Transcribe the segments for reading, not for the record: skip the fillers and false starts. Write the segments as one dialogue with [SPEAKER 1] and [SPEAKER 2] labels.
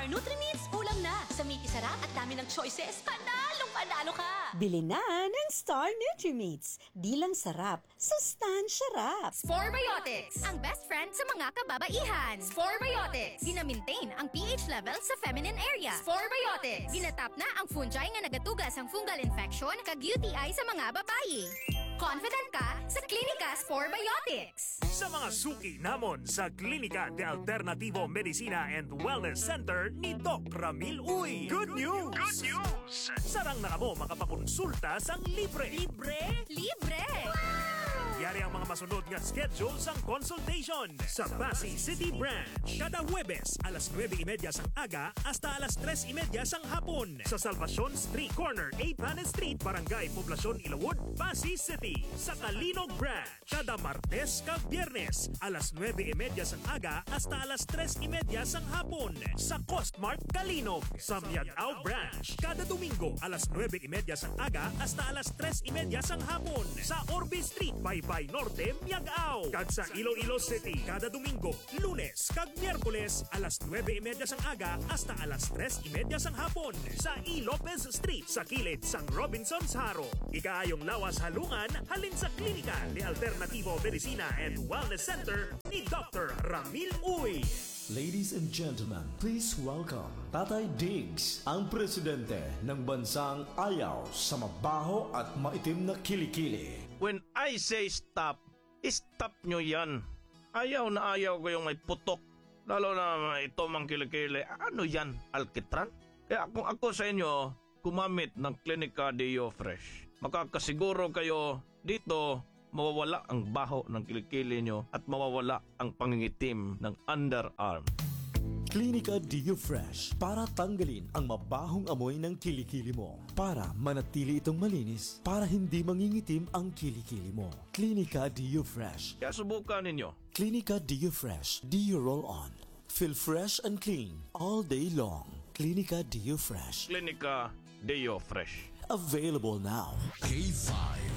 [SPEAKER 1] Star Nutri-Meats, ulam na. Sa Miki Sarap at dami ng choices, panalong-panalo ka.
[SPEAKER 2] Bili na ng Star Nutri-Meats. Di lang sarap, sustansya rap.
[SPEAKER 3] Sporebiotics, ang best friend sa mga kababaihan. Sporebiotics, gina-maintain ang pH level sa feminine area. Sporebiotics, ginatap na ang fungi nga nagatugas ang fungal infection kag UTI sa mga babayi. Confident ka sa Klinika Sporebiotics.
[SPEAKER 4] Sa mga suki namon sa Klinika de Alternativo Medicina and Wellness Center ni Doc Ramil Uy. Good news! Good news! Sarang na kamo makapakonsulta sang libre. Libre?
[SPEAKER 3] Libre!
[SPEAKER 4] Yari ang mga masunod nga schedule sang consultation sa Pasig City Branch. Kada Huwebes, alas 9:30 sang aga hasta alas 3:30 sang hapon. Sa Salvacion Street Corner, 8 Hanes Street, Barangay Poblacion, Ilawood, Pasig City. Sa Kalinog Branch, kada Martes kag Biyernes, alas 9:30 sang aga hasta alas 3:30 sang hapon. Sa Costmart Kalinog. Sa Miagao Branch, kada Domingo, alas 9:30 sang aga hasta alas 3:30 sang hapon. Sa Orbe Street, Baybay Norte, Miagao. Kag sa Iloilo City, kada Domingo, Lunes kag Miyerkules, alas 9:30 sang aga hasta alas 3:30 sang hapon. Sa E. Lopez Street, sa kilid sang Robinson's Haro. Ikaayong lawas halungan, halin sa Klinika de Alternativo Medicina and Wellness Center ni Dr. Ramil Uy.
[SPEAKER 5] Ladies and gentlemen, please welcome Tatay Diggs, ang presidente ng bansang ayaw sa mabaho at maitim na kilikili.
[SPEAKER 6] When I say stop, stop nyo yan. Ayaw na ayaw ko yung may putok. Lalo na ito mang kilikili. Ano yan? Alkitran? Kaya kung ako sa inyo, gumamit ng Klinika Deo Fresh. Makakasiguro kayo dito mawawala ang baho ng kilikili nyo at mawawala ang pangingitim ng underarm.
[SPEAKER 5] Klinika Deo Fresh para tanggalin ang mabahong amoy ng kilikili mo. Para manatili itong malinis, para hindi mangingitim ang kilikili mo. Klinika Deo Fresh.
[SPEAKER 6] Kaya subukan ninyo.
[SPEAKER 5] Klinika Deo Fresh. Deo Roll On. Feel fresh and clean all day long. Klinika Deo Fresh.
[SPEAKER 6] Klinika Deo Fresh.
[SPEAKER 5] Available now.
[SPEAKER 7] K5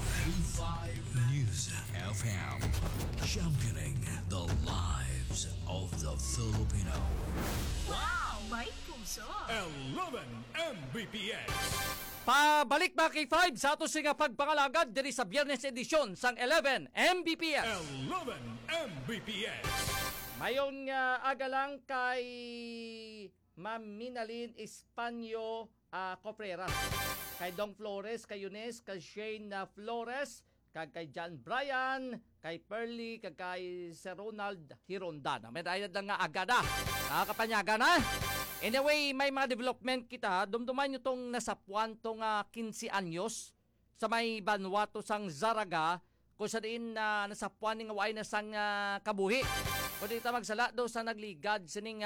[SPEAKER 7] News FM, championing the lives of the Filipino.
[SPEAKER 1] Wow, may puso.
[SPEAKER 4] 11 Mbps.
[SPEAKER 8] Pabalik ba kay 5 sa ato nga pagpangalagad diri sa Biyernes edisyon sang 11 Mbps.
[SPEAKER 4] 11 Mbps.
[SPEAKER 8] Mayong aga lang kay Ma'am Minalyn Espanyo Coprera. Kay Dong Flores, kay Eunice, kay Shane Flores, kay John Bryan, kay Pearly, kay Sir Ronald Hirondana. May dahil lang nga aga na. Nakapanyaga na. Anyway, may mga development kita. Dumduman nyo tong nasapuan tong 15 anyos sa may Vanuatu sang Zaraga kung sa din nasapuan ng away na sang kabuhi. Kung dito magsala do sa nagligad sining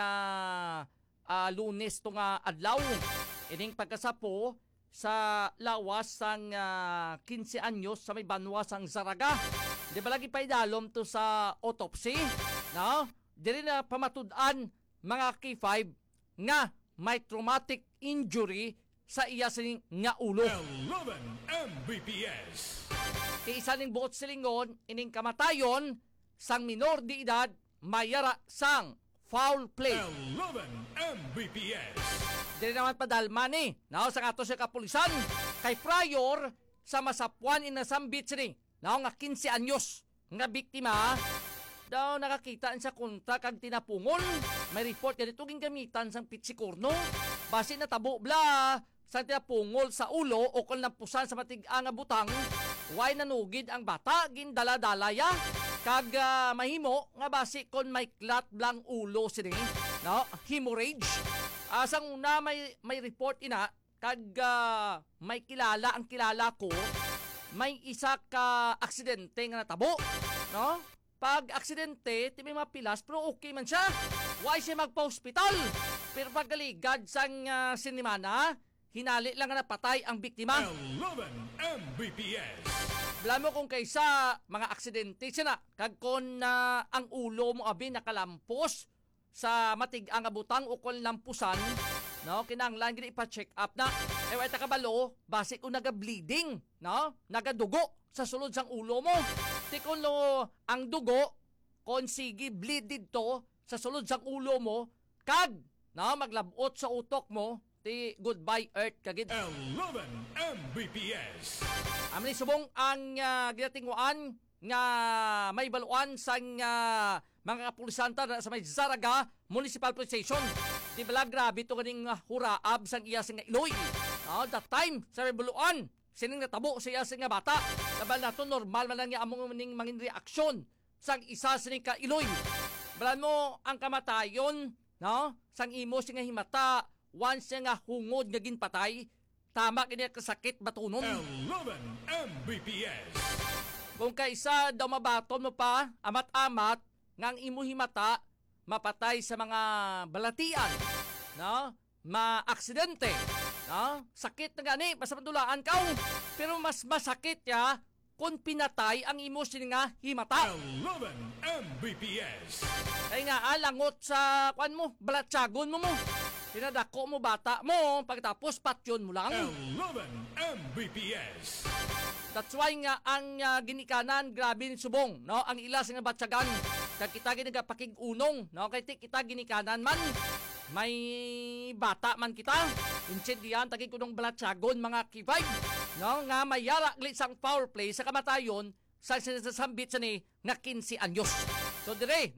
[SPEAKER 8] Lunes tong adlaw. Ining pagkasapo sa lawas sang 15 anyos sa may Banwa sang Zaraga. Di ba lagi pa idalom to sa autopsy? No? Diri na pamatud-an mga K5 nga may traumatic injury sa iya sining nga ulo.
[SPEAKER 4] 11 Mbps.
[SPEAKER 8] Isa ning buot silingon ining kamatayon sang minor di edad mayara sang foul play.
[SPEAKER 4] 11 Mbps.
[SPEAKER 8] Dili naman padalmani. Now sa ato sa kapulisan kay prior sa masapuan inasambit sini. Now nga 15 anyos nga biktima daw nakakita sa konta kag tinapungol. May report ganito ging gamitan sang pitsikorno. Base na tabo bla sa tinapungol sa ulo o kung nampusan sa matig-ang nga butang. Why nanugid ang bata gin dala-dalaya kag mahimo nga base kon may clot blang ulo sini. No, hemorrhage. Asang una may report ina kag may kilala ang kilala ko may isa ka aksidente nga natabo, no? Pag aksidente ti may mapilas pero okay man siya. Why siya magpa-hospital? Pero pagkaligad sang sinimana, hinali lang nga napatay ang biktima.
[SPEAKER 4] 11 Mbps.
[SPEAKER 8] Alam mo kung kaysa mga aksidente siya na kag kon ang ulo mo abi nakalampos sa matig-ang butang o kung lampusan, no, kinanglan gini ipa-check up na. Ewa ita kabalo, base kung naga-bleeding, no, nagadugo sa sulod sang ulo mo. Ti kung ang dugo, kung sige bleed dito sa sulod sang ulo mo, kag no, maglabot sa utok mo, ti goodbye earth kagid.
[SPEAKER 7] 11 Mbps.
[SPEAKER 8] Amin subong ang ginatinguan nga may baluan sa mga kapulisanta sa may Zaraga Municipal Police Station. Di bala grabe ito ganing huraab sang iya sing Iloy. That time sa may baluan, sining natabo sa iya sing bata. Labal nato normal man lang nga among ning mangin reaksyon sang isa sining ka Iloy. Balan mo ang kamatayon, no? Sang imo sing himata, once nga hungod nga ginpatay, tama kini kasakit batunon.
[SPEAKER 7] 11 Mbps.
[SPEAKER 8] Kung kaisa daw mabaton mo pa, amat-amat, ngang imo himata, mapatay sa mga balatian, no? Ma-aksidente, no? Sakit na gani, pasapandulaan ka. Pero mas masakit ya kung pinatay ang imo sininga himata.
[SPEAKER 7] 11 Mbps.
[SPEAKER 8] Kaya nga, langot sa kwan mo, balatsagon mo. Pinadako mo bata mo, pagkatapos patyon mo lang.
[SPEAKER 7] 11 Mbps.
[SPEAKER 8] That's why nga ang ginikanan grabe ni subong, no? Ang ilas nga batsagan kag kita ginagapakig-unong, no? Kay kita ginikanan man may bata man kita. Instead diyan tagi ko ng balatsagon mga kibay, no? Nga mayara glit sang power play sa kamatayon sa sinasambit sa ni nga 15 anyos. So dire